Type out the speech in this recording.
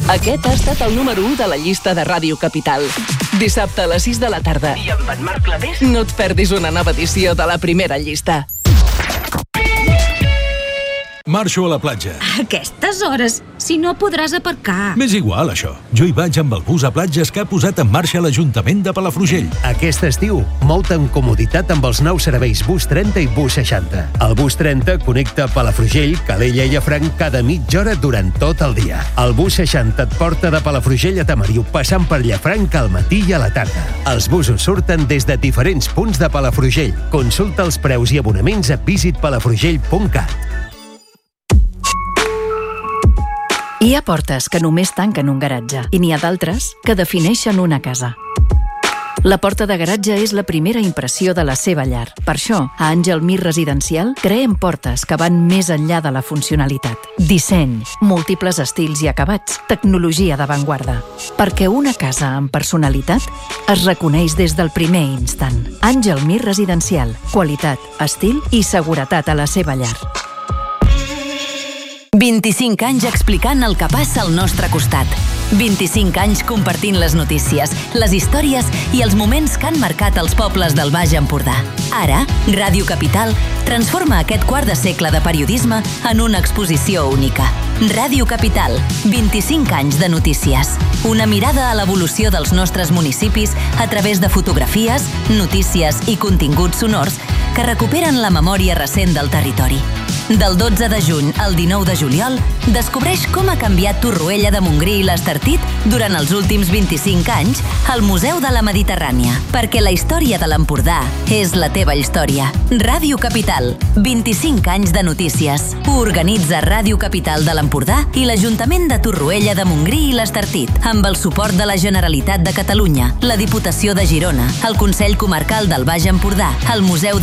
Aquest ha estat el número 1 de la llista de Ràdio Capital. Dissabte a les 6 de la tarda. I amb en Marc Clavés no et perdis una nova edició de la primera llista. Marxo a la platja. A aquestes hores, si no podràs aparcar. M'és igual, això. Jo hi vaig amb el bus a platges que ha posat en marxa l'Ajuntament de Palafrugell. Aquest estiu, mou-te amb comoditat amb els nous serveis Bus 30 i Bus 60. El Bus 30 connecta Palafrugell, Calella i Llafranc cada mitja hora durant tot el dia. El Bus 60 et porta de Palafrugell a Tamariu, passant per Llafranc al matí i a la tarda. Els busos surten des de diferents punts de Palafrugell. Consulta els preus i abonaments a visitpalafrugell.cat. Hi ha portes que només tanquen un garatge i n'hi ha d'altres que defineixen una casa. La porta de garatge és la primera impressió de la seva llar. Per això, a Àngel Mir Residencial creem portes que van més enllà de la funcionalitat. Disseny, múltiples estils i acabats, tecnologia d'avantguarda. Perquè una casa amb personalitat es reconeix des del primer instant. Àngel Mir Residencial. Qualitat, estil i seguretat a la seva llar. 25 anys explicant el que passa al nostre costat. 25 anys compartint les notícies, les històries i els moments que han marcat els pobles del Baix Empordà. Ara, Ràdio Capital transforma aquest quart de segle de periodisme en una exposició única. Ràdio Capital, 25 anys de notícies. Una mirada a l'evolució dels nostres municipis a través de fotografies, notícies i continguts sonors que recuperen la memòria recent del territori. Del 12 de juny al 19 de juliol, descobreix com ha canviat Torroella de Montgrí i l'Estartit durant els últims 25 anys al Museu de la Mediterrània. Perquè la història de l'Empordà és la teva història. Ràdio Capital, 25 anys de notícies. Ho organitza Ràdio Capital de l'Empordà i l'Ajuntament de Torroella de Montgrí i l'Estartit, amb el suport de la Generalitat de Catalunya, la Diputació de Girona, el Consell Comarcal del Baix Empordà, el Museu